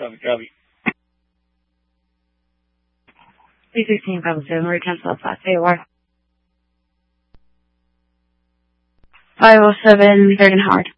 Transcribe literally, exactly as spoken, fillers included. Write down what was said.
Copy, copy. three sixteen, five oh seven, we're cancel fast A O R. five oh seven, third and hard.